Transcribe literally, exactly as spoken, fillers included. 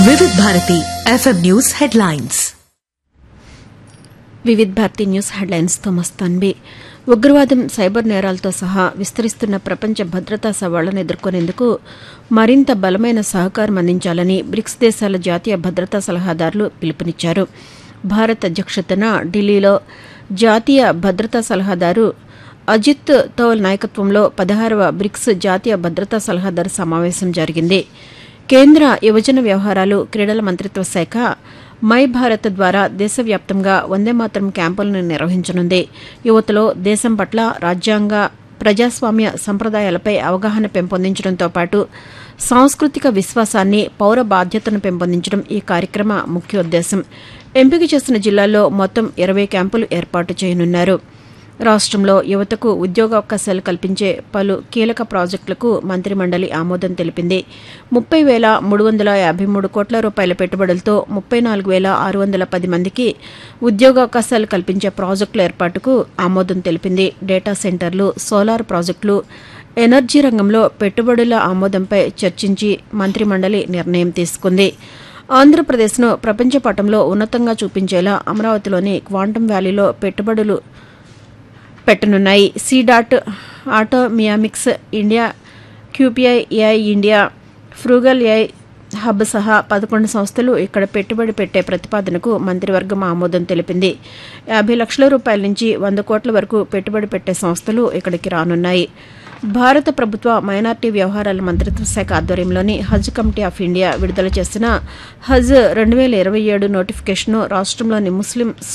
వివిధ Bharati FM news headlines. వివిధ Bharati news హెడ్లైన్స్తో Mastanbi. ఉగ్రవాదం, సైబర్ నేరాలతో సహా విస్తరిస్తున్న ప్రపంచ భద్రతా సవాళ్లను ఎదుర్కొనేందుకు మరింత బలమైన సహకారం అందించాలని బ్రిక్స్ దేశాల జాతీయ భద్రతా సలహాదారులు పిలుపునిచ్చారు. భారత్ అధ్యక్షతన ఢిల్లీలో జాతీయ భద్రతా సలహాదారు అజిత్ తోవల్ నాయకత్వంలో పదహారవ బ్రిక్స్ జాతీయ భద్రతా సలహాదారు సమావేశం జరిగింది. కేంద్ర యువజన వ్యవహారాలు, క్రీడల మంత్రిత్వ శాఖ మై భారత్ ద్వారా దేశవ్యాప్తంగా వందేమాతరం క్యాంపులను నిర్వహించనుంది. యువతలో దేశం పట్ల రాజ్యాంగ, ప్రజాస్వామ్య సంప్రదాయాలపై అవగాహన పెంపొందించడంతో పాటు సాంస్కృతిక విశ్వాసాన్ని, పౌర బాధ్యతను పెంపొందించడం ఈ కార్యక్రమ ముఖ్యోద్దేశం. ఎంపిక చేసిన జిల్లాల్లో మొత్తం ఇరవై క్యాంపులు ఏర్పాటు చేయనున్నారు. రాష్ట్రంలో యువతకు ఉద్యోగావకాశాలు కల్పించే పలు కీలక ప్రాజెక్టులకు మంత్రిమండలి ఆమోదం తెలిపింది. ముప్పై వేల మూడు వందల యాభై మూడు కోట్ల రూపాయల పెట్టుబడులతో ముప్పై నాలుగు వేల ఆరు వందల పది మందికి ఉద్యోగావకాశాలు కల్పించే ప్రాజెక్టుల ఏర్పాటుకు ఆమోదం తెలిపింది. డేటా సెంటర్లు, సోలార్ ప్రాజెక్టులు, ఎనర్జీ రంగంలో పెట్టుబడుల ఆమోదంపై చర్చించి మంత్రిమండలి నిర్ణయం తీసుకుంది. ఆంధ్రప్రదేశ్ను ప్రపంచ పటంలో ఉన్నతంగా చూపించేలా అమరావతిలోని క్వాంటమ్ వ్యాలీలో పెట్టుబడులు పెట్టనున్నాయి. C-DOT, ఆటోమియామిక్స్ India, క్యూపీఐ AI India, frugal AI hub సహా పదకొండు సంస్థలు ఇక్కడ పెట్టుబడి పెట్టే ప్రతిపాదనకు మంత్రివర్గం ఆమోదం తెలిపింది. యాభై లక్షల రూపాయల నుంచి వంద కోట్ల వరకు పెట్టుబడి పెట్టే సంస్థలు ఇక్కడికి రానున్నాయి. భారత ప్రభుత్వ మైనార్టీ వ్యవహారాల మంత్రిత్వ శాఖ ఆధ్వర్యంలోని హజ్ కమిటీ ఆఫ్ ఇండియా విడుదల చేసిన హజ్ రెండు వేల ఇరవై ఏడు నోటిఫికేషన్ను రాష్ట్రంలోని ముస్లిం